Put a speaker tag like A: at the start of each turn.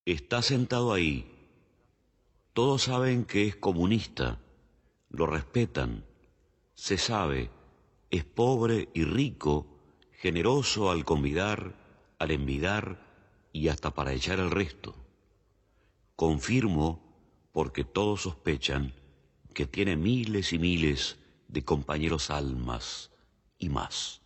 A: Está sentado ahí. Todos saben que es comunista, lo respetan, se sabe, es pobre y rico, generoso al convidar, al envidar y hasta para echar el resto. Confirmo, porque todos sospechan, que tiene miles y miles de compañeros almas y más.